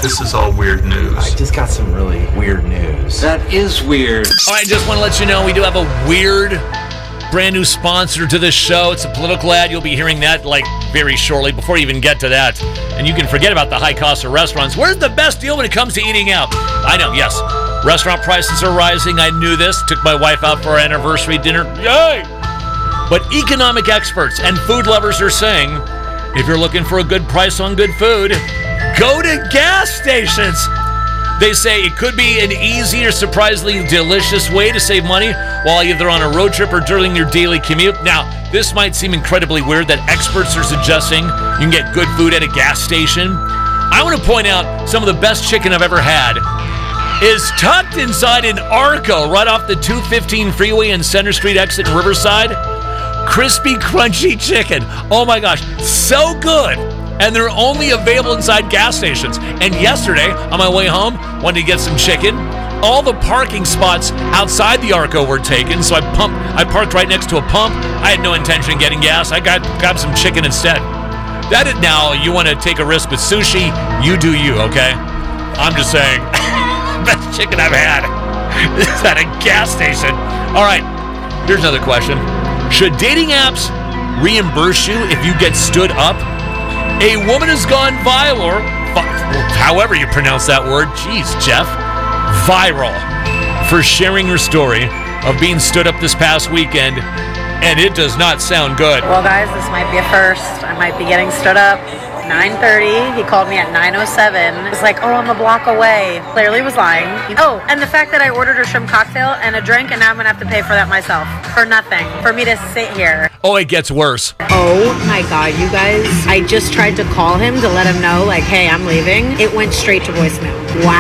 This is all weird news. I just got some really weird news. That is weird. All right, just want to let you know we do have a weird brand new sponsor to this show. It's a political ad. You'll be hearing that very shortly before you even get to that. And you can forget about the high cost of restaurants. Where's the best deal when it comes to eating out? I know, yes. Restaurant prices are rising. I knew this. Took my wife out for our anniversary dinner. Yay! But economic experts and food lovers are saying, if you're looking for a good price on good food, go to gas stations. They say it could be an easy or surprisingly delicious way to save money while either on a road trip or during your daily commute. Now, this might seem incredibly weird that experts are suggesting you can get good food at a gas station. I want to point out some of the best chicken I've ever had is tucked inside an Arco right off the 215 freeway and Center Street exit in Riverside. Crispy, crunchy chicken. Oh my gosh, so good. And they're only available inside gas stations. And yesterday, on my way home, wanted to get some chicken. All the parking spots outside the Arco were taken, so I parked right next to a pump. I had no intention of getting gas. I got some chicken instead. Now, you want to take a risk with sushi, you do you, okay? I'm just saying, best chicken I've had is at a gas station. All right, here's another question. Should dating apps reimburse you if you get stood up? A woman has gone viral, however you pronounce that word, jeez, Jeff, viral, for sharing her story of being stood up this past weekend, and it does not sound good. Well, guys, this might be a first. I might be getting stood up. 9:30. He called me at 9:07. It's like, oh, I'm a block away. Clearly was lying. Oh, and the fact that I ordered a shrimp cocktail and a drink, and now I'm gonna have to pay for that myself for nothing. For me to sit here. Oh, it gets worse. Oh my God, you guys! I just tried to call him to let him know, hey, I'm leaving. It went straight to voicemail.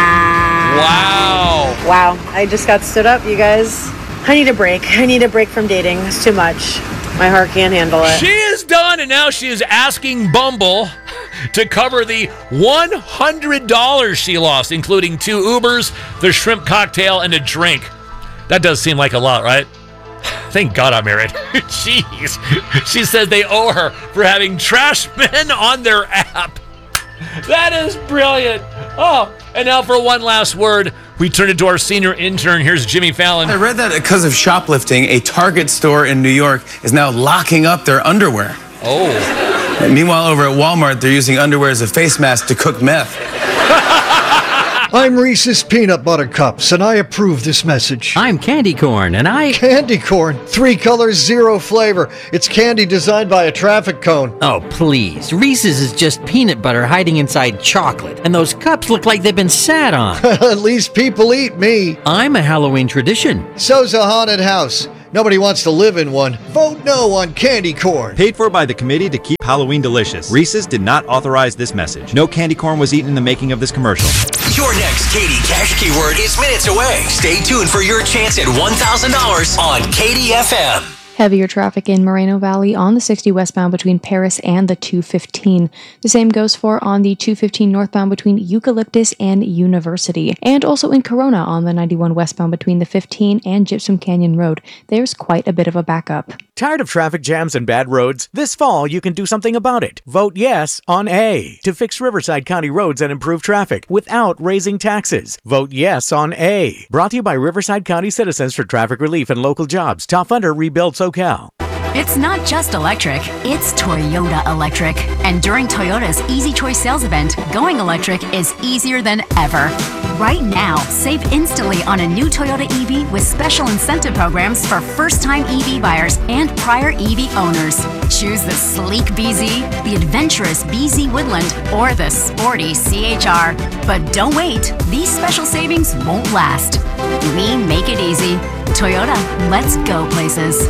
Wow. I just got stood up, you guys. I need a break. I need a break from dating. It's too much. My heart can't handle it. She is done, and now she is asking Bumble to cover the $100 she lost, including 2 Ubers, the shrimp cocktail, and a drink. That does seem like a lot, right? Thank God I'm married. Jeez. She said they owe her for having trash men on their app. That is brilliant. Oh, and now for one last word, we turn it to our senior intern. Here's Jimmy Fallon. I read that because of shoplifting, a Target store in New York is now locking up their underwear. Oh. And meanwhile, over at Walmart, they're using underwear as a face mask to cook meth. I'm Reese's Peanut Butter Cups, and I approve this message. I'm Candy Corn, and I... Candy Corn. 3 colors, 0 flavor. It's candy designed by a traffic cone. Oh, please. Reese's is just peanut butter hiding inside chocolate, and those cups look like they've been sat on. At least people eat me. I'm a Halloween tradition. So's a haunted house. Nobody wants to live in one. Vote no on Candy Corn. Paid for by the Committee to Keep Halloween Delicious. Reese's did not authorize this message. No candy corn was eaten in the making of this commercial. Your next Katie Cash keyword is minutes away. Stay tuned for your chance at $1,000 on Katie FM. Heavier traffic in Moreno Valley on the 60 westbound between Paris and the 215. The same goes for on the 215 northbound between Eucalyptus and University. And also in Corona on the 91 westbound between the 15 and Gypsum Canyon Road. There's quite a bit of a backup. Tired of traffic jams and bad roads? This fall, you can do something about it. Vote yes on A to fix Riverside County roads and improve traffic without raising taxes. Vote yes on A. Brought to you by Riverside County Citizens for Traffic Relief and Local Jobs. Top funder, Rebuild SoCal. It's not just electric, it's Toyota Electric. And during Toyota's Easy Choice sales event, going electric is easier than ever. Right now, save instantly on a new Toyota EV with special incentive programs for first-time EV buyers and prior EV owners. Choose the sleek BZ, the adventurous BZ Woodland, or the sporty CHR. But don't wait, these special savings won't last. We make it easy. Toyota, let's go places.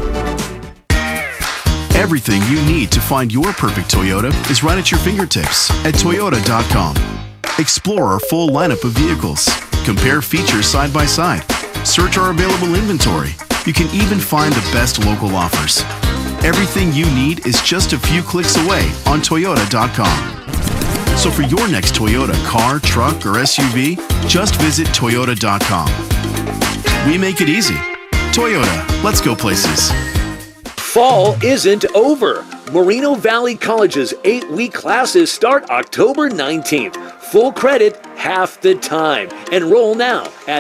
Everything you need to find your perfect Toyota is right at your fingertips at Toyota.com. Explore our full lineup of vehicles. Compare features side by side. Search our available inventory. You can even find the best local offers. Everything you need is just a few clicks away on Toyota.com. So for your next Toyota car, truck, or SUV, just visit Toyota.com. We make it easy. Toyota, let's go places. Fall isn't over. Moreno Valley College's 8-week classes start October 19th. Full credit, half the time. Enroll now at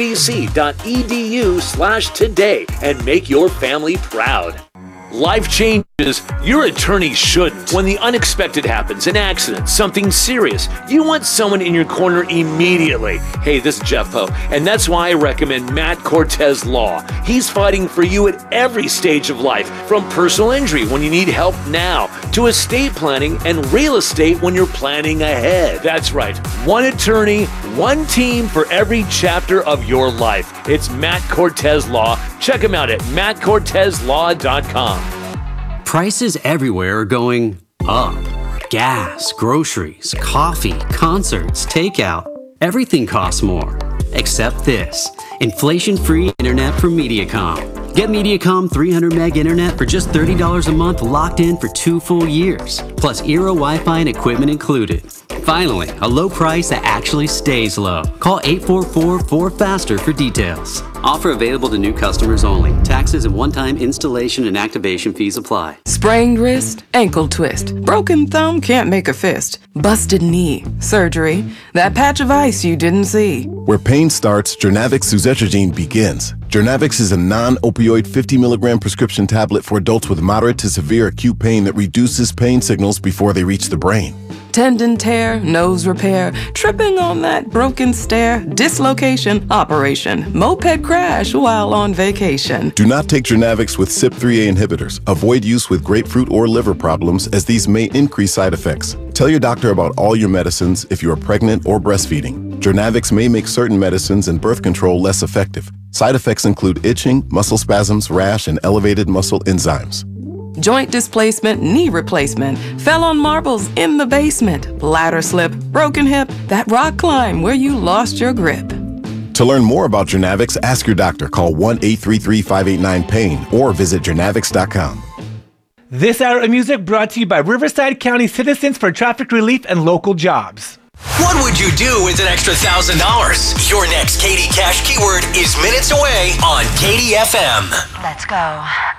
mvc.edu/today and make your family proud. Life changes, your attorney shouldn't. When the unexpected happens, an accident, something serious, you want someone in your corner immediately. Hey, this is Jeff Poe, and that's why I recommend Matt Cortez Law. He's fighting for you at every stage of life, from personal injury when you need help now, to estate planning and real estate when you're planning ahead. That's right, one attorney, one team for every chapter of your life. It's Matt Cortez Law. Check him out at mattcortezlaw.com. Prices everywhere are going up. Gas, groceries, coffee, concerts, takeout. Everything costs more. Except this. Inflation-free internet from Mediacom. Get Mediacom 300 meg internet for just $30 a month, locked in for 2 full years. Plus Eero Wi-Fi and equipment included. Finally, a low price that actually stays low. Call 844-4FASTER for details. Offer available to new customers only. Taxes and one-time installation and activation fees apply. Sprained wrist, ankle twist, broken thumb, can't make a fist, busted knee, surgery, that patch of ice you didn't see. Where pain starts, Jernavix suzetrigine begins. Jernavix is a non-opioid 50 milligram prescription tablet for adults with moderate to severe acute pain that reduces pain signals before they reach the brain. Tendon tear, nose repair, tripping on that broken stair, dislocation, operation, moped crash while on vacation. Do not take Jernavix with CYP3A inhibitors. Avoid use with grapefruit or liver problems, as these may increase side effects. Tell your doctor about all your medicines if you are pregnant or breastfeeding. Jernavix may make certain medicines and birth control less effective. Side effects include itching, muscle spasms, rash, and elevated muscle enzymes. Joint displacement, knee replacement, fell on marbles in the basement, ladder slip, broken hip, that rock climb where you lost your grip. To learn more about Jernavix, ask your doctor. Call 1-833-589-PAIN or visit jernavix.com. This hour of music brought to you by Riverside County Citizens for Traffic Relief and Local Jobs. What would you do with an extra $1,000? Your next Katie Cash keyword is minutes away on Katie FM. Let's go.